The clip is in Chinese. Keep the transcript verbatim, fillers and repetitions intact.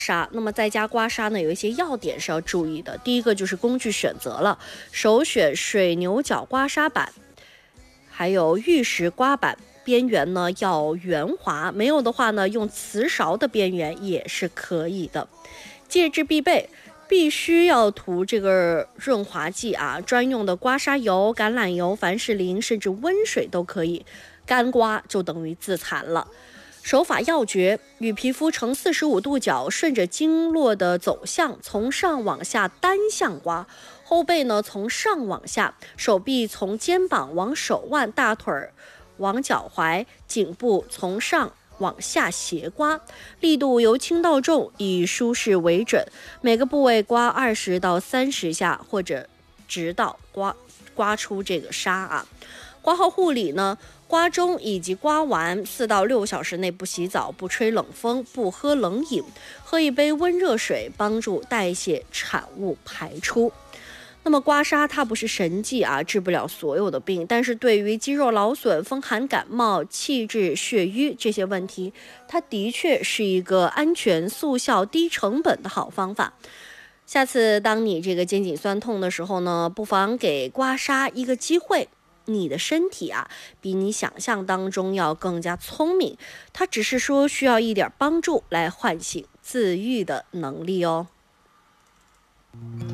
痧，那么在家刮痧呢，有一些要点是要注意的。第一个就是工具选择了，首选水牛角刮痧板，还有玉石刮板，边缘呢要圆滑，没有的话呢，用瓷勺的边缘也是可以的。戒治必备，必须要涂这个润滑剂啊，专用的刮痧油、橄榄油、凡士林，甚至温水都可以。干刮就等于自残了。手法要诀：与皮肤呈四十五度角，顺着经络的走向，从上往下单向刮。后背呢从上往下，手臂从肩膀往手腕，大腿往脚踝，颈部从上往下斜刮，力度由轻到重，以舒适为准。每个部位刮二十到三十下，或者直到刮刮出这个痧啊。刮后护理呢，刮中以及刮完四到六小时内不洗澡、不吹冷风、不喝冷饮，喝一杯温热水，帮助代谢产物排出。那么刮痧它不是神剂啊，治不了所有的病，但是对于肌肉劳损、风寒感冒、气滞血瘀这些问题，它的确是一个安全、速效、低成本的好方法。下次当你这个肩颈酸痛的时候呢，不妨给刮痧一个机会。你的身体啊，比你想象当中要更加聪明，它只是说需要一点帮助来唤醒自愈的能力哦。